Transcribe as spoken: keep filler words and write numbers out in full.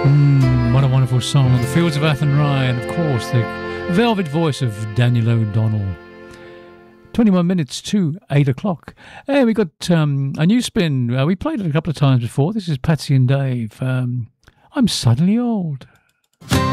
Mm, what a wonderful song. On the Fields of Athenry, and of course the velvet voice of Daniel O'Donnell. twenty-one minutes to eight o'clock. Hey, we got um, a new spin. Uh, we played it a couple of times before. This is Patsy and Dave. Um, I'm suddenly old.